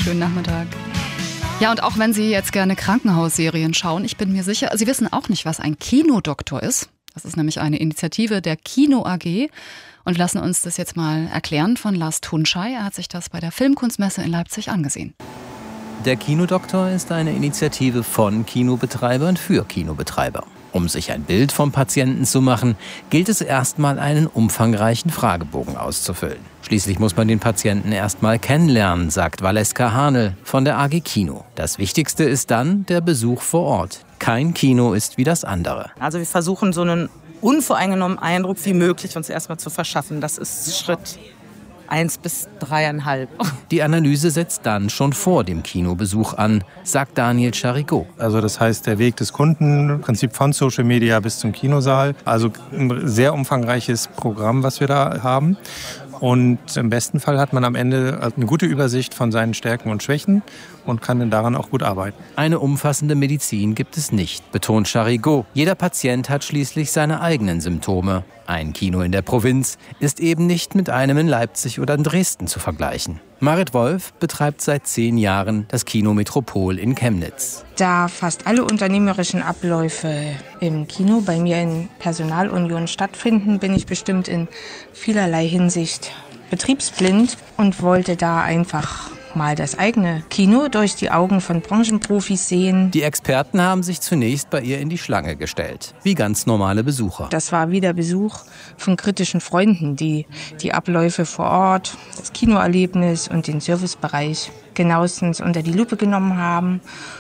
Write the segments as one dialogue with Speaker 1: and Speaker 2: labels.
Speaker 1: schönen Nachmittag. Ja, und auch wenn Sie jetzt gerne Krankenhausserien schauen, ich bin mir sicher, Sie wissen auch nicht, was ein Kinodoktor ist. Das ist nämlich eine Initiative der Kino AG. Und wir lassen uns das jetzt mal erklären von Lars Tunschei. Er hat sich das bei der Filmkunstmesse in Leipzig angesehen.
Speaker 2: Der Kinodoktor ist eine Initiative von Kinobetreibern für Kinobetreiber. Um sich ein Bild vom Patienten zu machen, gilt es erstmal, einen umfangreichen Fragebogen auszufüllen. Schließlich muss man den Patienten erstmal kennenlernen, sagt Valeska Hanel von der AG Kino. Das Wichtigste ist dann der Besuch vor Ort. Kein Kino ist wie das andere.
Speaker 3: Also wir versuchen, so einen unvoreingenommenen Eindruck wie möglich uns erstmal zu verschaffen. Das ist Schritt 1 bis 3,5.
Speaker 2: Die Analyse setzt dann schon vor dem Kinobesuch an, sagt Daniel Charigot.
Speaker 4: Also das heißt, der Weg des Kunden, im Prinzip von Social Media bis zum Kinosaal. Also ein sehr umfangreiches Programm, was wir da haben. Und im besten Fall hat man am Ende eine gute Übersicht von seinen Stärken und Schwächen und kann dann daran auch gut arbeiten.
Speaker 2: Eine umfassende Medizin gibt es nicht, betont Charigot. Jeder Patient hat schließlich seine eigenen Symptome. Ein Kino in der Provinz ist eben nicht mit einem in Leipzig oder in Dresden zu vergleichen. Marit Wolf betreibt seit 10 Jahren das Kino Metropol in Chemnitz.
Speaker 5: Da fast alle unternehmerischen Abläufe im Kino bei mir in Personalunion stattfinden, bin ich bestimmt in vielerlei Hinsicht betriebsblind und wollte da einfach mal das eigene Kino durch die Augen von Branchenprofis sehen.
Speaker 2: Die Experten haben sich zunächst bei ihr in die Schlange gestellt, wie ganz normale Besucher.
Speaker 5: Das war wie der Besuch von kritischen Freunden, die die Abläufe vor Ort, das Kinoerlebnis und den Servicebereich genauestens unter die Lupe genommen haben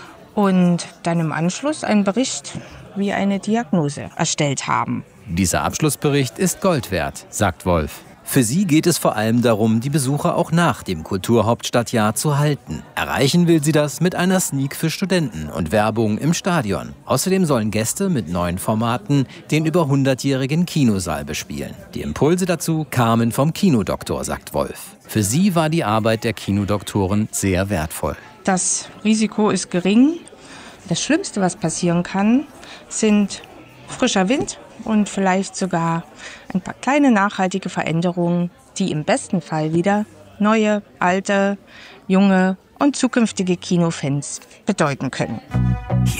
Speaker 5: und dann im Anschluss einen Bericht wie eine Diagnose erstellt haben.
Speaker 2: Dieser Abschlussbericht ist Gold wert, sagt Wolf. Für sie geht es vor allem darum, die Besucher auch nach dem Kulturhauptstadtjahr zu halten. Erreichen will sie das mit einer Sneak für Studenten und Werbung im Stadion. Außerdem sollen Gäste mit neuen Formaten den über 100-jährigen Kinosaal bespielen. Die Impulse dazu kamen vom Kinodoktor, sagt Wolf. Für sie war die Arbeit der Kinodoktoren sehr wertvoll.
Speaker 5: Das Risiko ist gering. Das Schlimmste, was passieren kann, sind frischer Wind und vielleicht sogar ein paar kleine nachhaltige Veränderungen, die im besten Fall wieder neue, alte, junge und zukünftige Kinofans bedeuten können.